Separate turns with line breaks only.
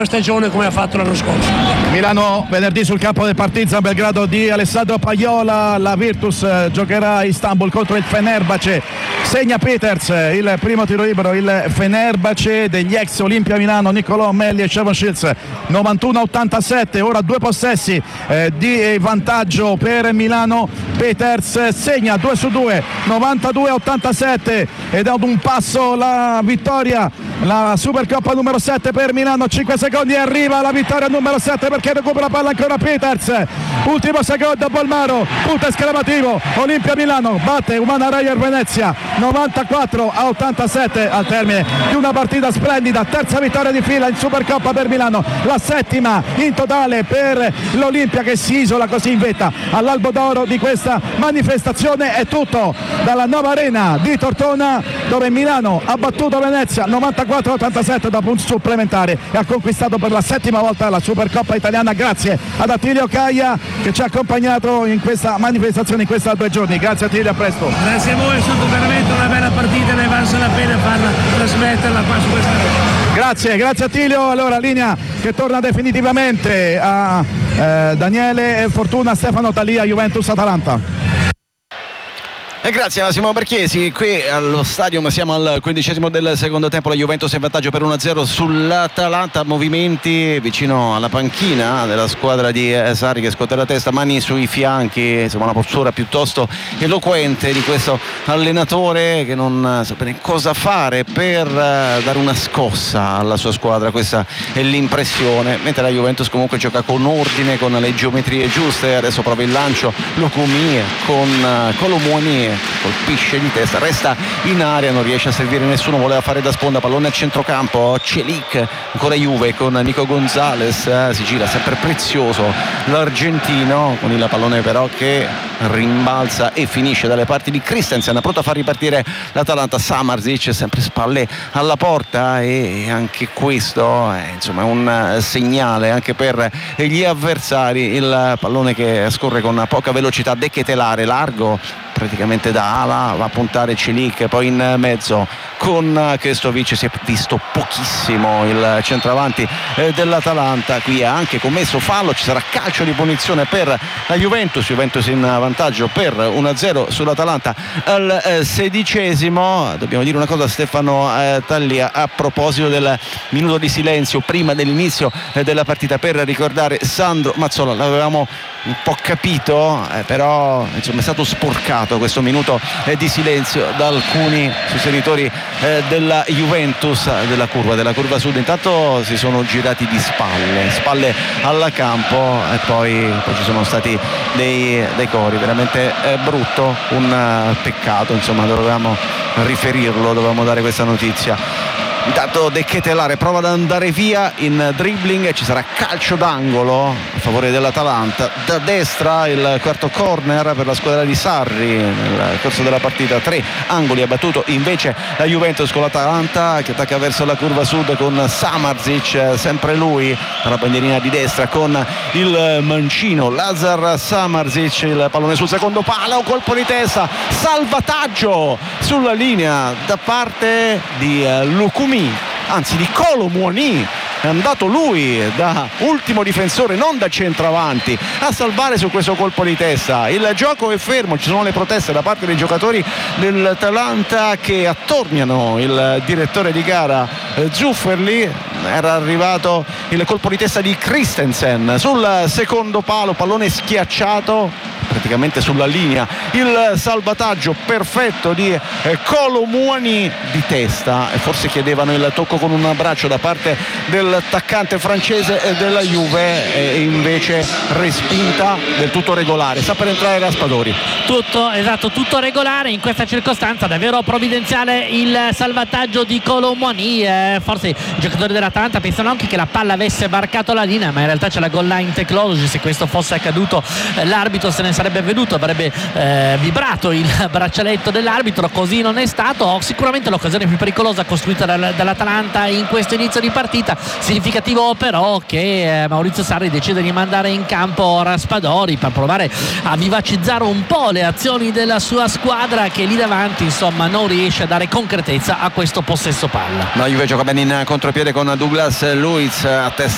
stagione come ha fatto l'anno scorso.
Milano venerdì sul campo del Partizan Belgrado di Alessandro Paiola. La Virtus giocherà a Istanbul contro il Fenerbahce. Segna Peters, il primo tiro libero, il Fenerbahce degli ex Olimpia Milano, Niccolò Melli e Shevon Shields. 91-87, ora due possessi di vantaggio per Milano. Peters segna 2-2, 92-87 ed è ad un passo la vittoria, la Supercoppa numero 7 per Milano. 5 secondi, arriva la vittoria numero 7 perché recupera la palla ancora Peters. Ultimo secondo, Bolmaro, punto esclamativo, Olimpia Milano batte Umana Reyer Venezia 94-87 al termine di una partita splendida. Terza vittoria di fila in Supercoppa per Milano, la settima in totale per l'Olimpia che si isola così in vetta all'albo d'oro di questa manifestazione. È tutto dalla nuova arena di Tortona, dove Milano ha battuto Venezia 94-87 da punti supplementari e ha conquistato per la settima volta la Supercoppa italiana. Grazie ad Attilio Caia che ci ha accompagnato in questa manifestazione in questi 2 giorni. Grazie Attilio, a presto.
Grazie a voi, è stata veramente una bella partita, ne è valsa la pena farla, trasmetterla qua su questa rete.
Grazie Attilio. Allora linea che torna definitivamente a Daniele Fortuna, Stefano Talia, Juventus Atalanta.
E grazie Massimo Berchiesi. Qui allo stadium siamo al 15° del secondo tempo, la Juventus è in vantaggio per 1-0 sull'Atalanta. Movimenti vicino alla panchina della squadra di Sarri che scuote la testa, mani sui fianchi, insomma una postura piuttosto eloquente di questo allenatore che non sa bene cosa fare per dare una scossa alla sua squadra. Questa è l'impressione, mentre la Juventus comunque gioca con ordine, con le geometrie giuste. Adesso prova il lancio Lukumi con Colomoni, colpisce di testa, resta in area, non riesce a servire nessuno, voleva fare da sponda, pallone a centrocampo, Celic, ancora Juve con Nico Gonzalez, si gira sempre prezioso l'argentino con il pallone però che rimbalza e finisce dalle parti di Christensen, pronto a far ripartire l'Atalanta. Samardzic sempre spalle alla porta e anche questo insomma è un segnale anche per gli avversari. Il pallone che scorre con poca velocità, De Ketelare largo praticamente da ala, va a puntare Celic, poi in mezzo con Krestovic. Si è visto pochissimo il centravanti dell'Atalanta, qui ha anche commesso fallo, ci sarà calcio di punizione per la Juventus in vantaggio per 1-0 sull'Atalanta al 16°. Dobbiamo dire una cosa a Stefano Taglia a proposito del minuto di silenzio prima dell'inizio della partita per ricordare Sandro Mazzola. L'avevamo un po' capito, però insomma è stato sporcato questo minuto di silenzio da alcuni sostenitori della Juventus della curva sud. Intanto si sono girati di spalle al campo e poi ci sono stati dei cori, veramente brutto, un peccato, insomma dovevamo riferirlo, dovevamo dare questa notizia. Intanto De Ketelare prova ad andare via in dribbling e ci sarà calcio d'angolo a favore dell'Atalanta. Da destra il quarto corner per la squadra di Sarri nel corso della partita. 3 angoli ha battuto invece la Juventus con l'Atalanta che attacca verso la curva sud con Samardzic, sempre lui la bandierina di destra con il mancino Lazar Samardzic. Il pallone sul secondo palo, colpo di testa, salvataggio sulla linea da parte di Lukumi, anzi di Colomoni. È andato lui da ultimo difensore, non da centravanti, a salvare su questo colpo di testa. Il gioco è fermo, ci sono le proteste da parte dei giocatori dell'Atalanta che attorniano il direttore di gara Zufferli. Era arrivato il colpo di testa di Christensen sul secondo palo, pallone schiacciato praticamente sulla linea, il salvataggio perfetto di Colomoni di testa, e forse chiedevano il tocco con un braccio da parte dell'attaccante francese della Juve, e invece respinta del tutto regolare. Sta per entrare Raspadori.
Tutto regolare in questa circostanza, davvero provvidenziale il salvataggio di Colomoni. Forse i giocatori dell'Atalanta pensano anche che la palla avesse varcato la linea, ma in realtà c'è la goal line technology. Se questo fosse accaduto l'arbitro se ne sarebbe venuto, avrebbe vibrato il braccialetto dell'arbitro, così non è stato. Sicuramente l'occasione più pericolosa costruita dall'Atalanta in questo inizio di partita. Significativo però che Maurizio Sarri decide di mandare in campo Raspadori per provare a vivacizzare un po' le azioni della sua squadra, che lì davanti insomma non riesce a dare concretezza a questo possesso palla.
La Juve gioca bene in contropiede con Douglas Luiz a testa